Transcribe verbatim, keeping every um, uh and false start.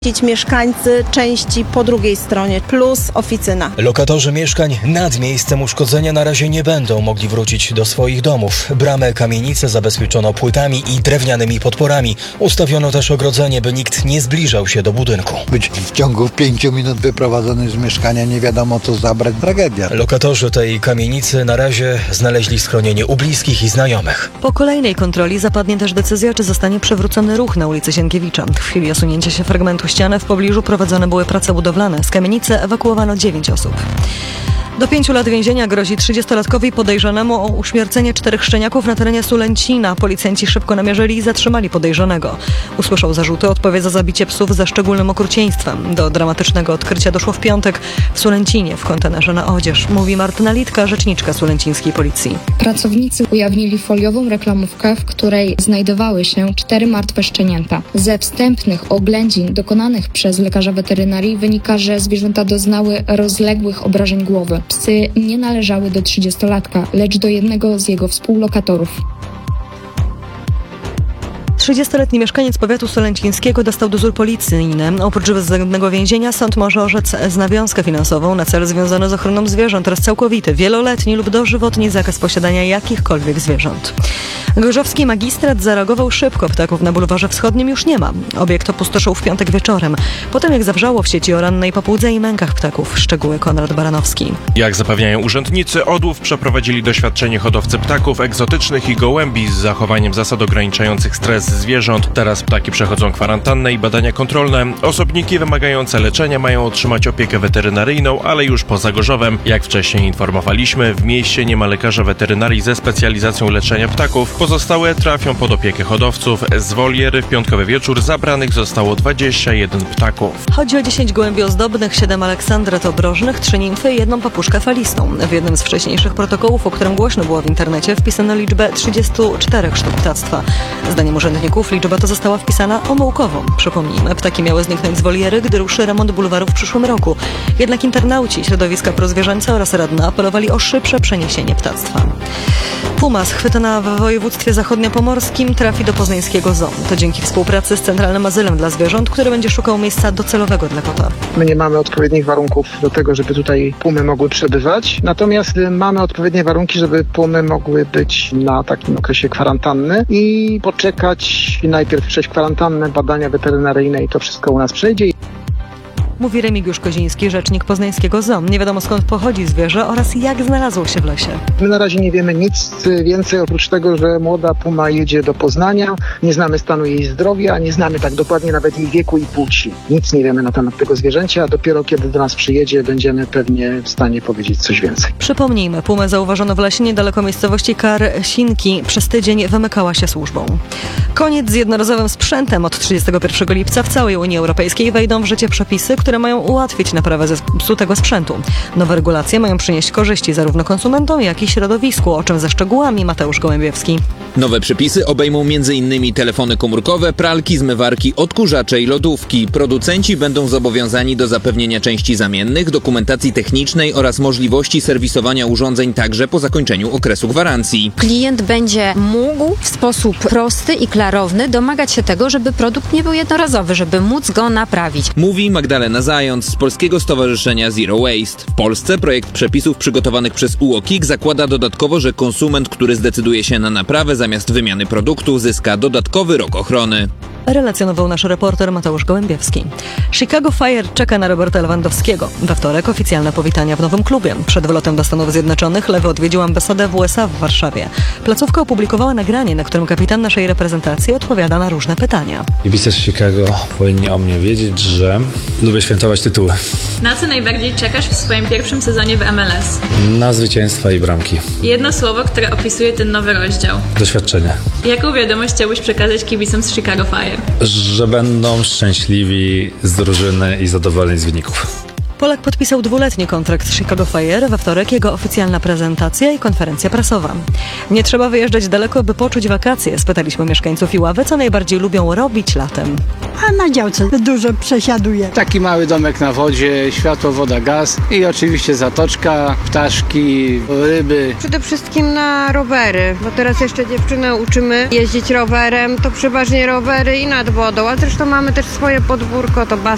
Mieszkańcy części po drugiej stronie, plus oficyna. Lokatorzy mieszkań nad miejscem uszkodzenia na razie nie będą mogli wrócić do swoich domów. Bramę kamienicy zabezpieczono płytami i drewnianymi podporami. Ustawiono też ogrodzenie, by nikt nie zbliżał się do budynku. Być w ciągu pięciu minut wyprowadzony z mieszkania, nie wiadomo co zabrać, tragedia. Lokatorzy tej kamienicy na razie znaleźli schronienie u bliskich i znajomych. Po kolejnej kontroli zapadnie też decyzja, czy zostanie przywrócony ruch na ulicy Sienkiewicza. W chwili osunięcia się fragmentu ściany w pobliżu prowadzone były prace budowlane. Z kamienicy ewakuowano dziewięć osób. Do pięciu lat więzienia grozi trzydziestolatkowi podejrzanemu o uśmiercenie czterech szczeniaków na terenie Sulęcina. Policjanci szybko namierzyli i zatrzymali podejrzanego. Usłyszał zarzuty, odpowie za zabicie psów za szczególnym okrucieństwem. Do dramatycznego odkrycia doszło w piątek w Sulęcinie w kontenerze na odzież, mówi Martyna Litka, rzeczniczka sulęcińskiej policji. Pracownicy ujawnili foliową reklamówkę, w której znajdowały się cztery martwe szczenięta. Ze wstępnych oględzin dokonanych przez lekarza weterynarii wynika, że zwierzęta doznały rozległych obrażeń głowy. Psy nie należały do trzydziestolatka, lecz do jednego z jego współlokatorów. trzydziestoletni mieszkaniec powiatu sulęcińskiego dostał dozór policyjny. Oprócz względnego więzienia sąd może orzec z nawiązkę finansową na cel związany z ochroną zwierząt oraz całkowity, wieloletni lub dożywotni zakaz posiadania jakichkolwiek zwierząt. Gorzowski magistrat zareagował szybko. Ptaków na bulwarze wschodnim już nie ma. Obiekt opustoszył w piątek wieczorem. Potem jak zawrzało w sieci o rannej papudze i mękach ptaków. Szczegóły Konrad Baranowski. Jak zapewniają urzędnicy, odłów przeprowadzili doświadczeni hodowcy ptaków egzotycznych i gołębi z zachowaniem zasad ograniczających stres zwierząt. Teraz ptaki przechodzą kwarantannę i badania kontrolne. Osobniki wymagające leczenia mają otrzymać opiekę weterynaryjną, ale już poza Gorzowem. Jak wcześniej informowaliśmy, w mieście nie ma lekarza weterynarii ze specjalizacją leczenia ptaków. Pozostałe trafią pod opiekę hodowców. Z woliery w piątkowy wieczór zabranych zostało dwadzieścia jeden ptaków. Chodzi o dziesięć gołębi ozdobnych, siedem aleksandret obrożnych, trzy nimfy i jedną papuszkę falistą. W jednym z wcześniejszych protokołów, o którym głośno było w internecie, wpisano liczbę trzydziestu czterech sztuk ptactwa. Zdaniem urzędników liczba ta została wpisana omyłkowo. Przypomnijmy, ptaki miały zniknąć z woliery, gdy ruszy remont bulwaru w przyszłym roku. Jednak internauci, środowiska prozwierzęce oraz radna apelowali o szybsze przeniesienie ptactwa. Puma schwytana w województwie zachodniopomorskim trafi do poznańskiego zoo. To dzięki współpracy z Centralnym Azylem dla Zwierząt, który będzie szukał miejsca docelowego dla kota. My nie mamy odpowiednich warunków do tego, żeby tutaj pumy mogły przebywać. Natomiast mamy odpowiednie warunki, żeby pumy mogły być na takim okresie kwarantanny i poczekać najpierw przejść kwarantannę, badania weterynaryjne i to wszystko u nas przejdzie. Mówi Remigiusz Koziński, rzecznik poznańskiego zoo. Nie wiadomo skąd pochodzi zwierzę oraz jak znalazło się w lesie. My na razie nie wiemy nic więcej oprócz tego, że młoda puma jedzie do Poznania. Nie znamy stanu jej zdrowia, nie znamy tak dokładnie nawet jej wieku i płci. Nic nie wiemy na temat tego zwierzęcia, a dopiero kiedy do nas przyjedzie, będziemy pewnie w stanie powiedzieć coś więcej. Przypomnijmy, pumę zauważono w lesie niedaleko miejscowości Karsinki. Przez tydzień wymykała się służbą. Koniec z jednorazowym sprzętem. Od trzydziestego pierwszego lipca w całej Unii Europejskiej wejdą w życie przepisy, które mają ułatwić naprawę zepsutego sprzętu. Nowe regulacje mają przynieść korzyści zarówno konsumentom, jak i środowisku, o czym ze szczegółami Mateusz Gołębiewski. Nowe przepisy obejmą między innymi telefony komórkowe, pralki, zmywarki, odkurzacze i lodówki. Producenci będą zobowiązani do zapewnienia części zamiennych, dokumentacji technicznej oraz możliwości serwisowania urządzeń także po zakończeniu okresu gwarancji. Klient będzie mógł w sposób prosty i klarowny domagać się tego, żeby produkt nie był jednorazowy, żeby móc go naprawić. Mówi Magdalena Zając z Polskiego Stowarzyszenia Zero Waste. W Polsce projekt przepisów przygotowanych przez U O K I K zakłada dodatkowo, że konsument, który zdecyduje się na naprawę zamiast wymiany produktu, zyska dodatkowy rok ochrony. Relacjonował nasz reporter Mateusz Gołębiewski. Chicago Fire czeka na Roberta Lewandowskiego. We wtorek oficjalne powitania w nowym klubie. Przed wylotem do Stanów Zjednoczonych Lewy odwiedził ambasadę W S A w Warszawie. Placówka opublikowała nagranie, na którym kapitan naszej reprezentacji odpowiada na różne pytania. Kibice z Chicago powinni o mnie wiedzieć, że lubię świętować tytuły. Na co najbardziej czekasz w swoim pierwszym sezonie w M L S? Na zwycięstwa i bramki. Jedno słowo, które opisuje ten nowy rozdział. Doświadczenie. Jaką wiadomość chciałbyś przekazać kibicom z Chicago Fire? Że będą szczęśliwi z drużyny i zadowoleni z wyników. Polak podpisał dwuletni kontrakt z Chicago Fire. We wtorek jego oficjalna prezentacja i konferencja prasowa. Nie trzeba wyjeżdżać daleko, by poczuć wakacje. Spytaliśmy mieszkańców Iławy, co najbardziej lubią robić latem. A na działce dużo przesiaduję. Taki mały domek na wodzie, światło, woda, gaz i oczywiście zatoczka, ptaszki, ryby. Przede wszystkim na rowery, bo teraz jeszcze dziewczynę uczymy jeździć rowerem, to przeważnie rowery i nad wodą, a zresztą mamy też swoje podwórko, to basen.